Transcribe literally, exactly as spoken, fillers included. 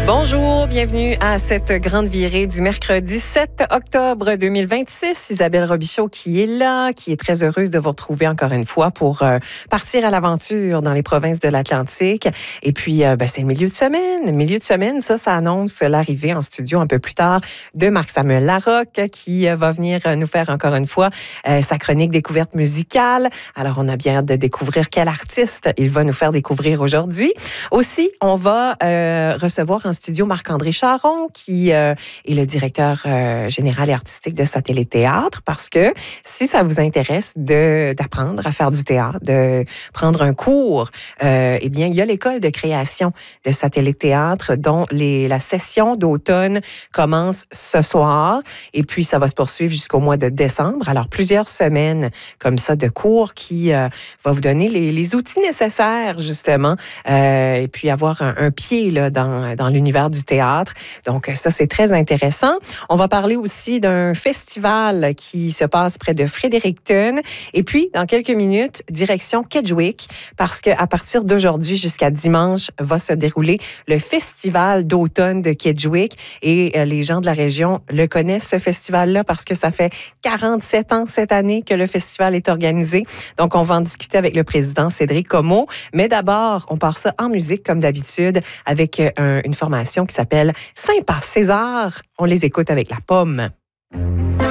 Bonjour, bienvenue à cette grande virée du mercredi sept octobre deux mille vingt-six. Isabelle Robichaud qui est là, qui est très heureuse de vous retrouver encore une fois pour euh, partir à l'aventure dans les provinces de l'Atlantique. Et puis, euh, ben, c'est le milieu de semaine. Milieu de semaine, ça, ça annonce l'arrivée en studio un peu plus tard de Marc-Samuel Larocque qui euh, va venir nous faire encore une fois euh, sa chronique découverte musicale. Alors, on a bien hâte de découvrir quel artiste il va nous faire découvrir aujourd'hui. Aussi, on va euh, recevoir en studio Marc-André Charon, qui euh, est le directeur euh, général et artistique de Satellite Théâtre, parce que si ça vous intéresse de, d'apprendre à faire du théâtre, de prendre un cours, euh, eh bien, il y a l'école de création de Satellite Théâtre, dont les, la session d'automne commence ce soir, et puis ça va se poursuivre jusqu'au mois de décembre. Alors, plusieurs semaines comme ça de cours qui euh, va vous donner les, les outils nécessaires, justement, euh, et puis avoir un, un pied là, dans, dans l'univers du théâtre. Donc, ça, c'est très intéressant. On va parler aussi d'un festival qui se passe près de Fredericton. Et puis, dans quelques minutes, direction Kedgewick, parce qu'à partir d'aujourd'hui jusqu'à dimanche, va se dérouler le festival d'automne de Kedgewick. Et euh, les gens de la région le connaissent, ce festival-là, parce que ça fait quarante-sept ans cette année que le festival est organisé. Donc, on va en discuter avec le président Cédric Como. Mais d'abord, on part ça en musique, comme d'habitude, avec euh, une formation qui s'appelle Saint-Pass César. On les écoute avec La Pomme.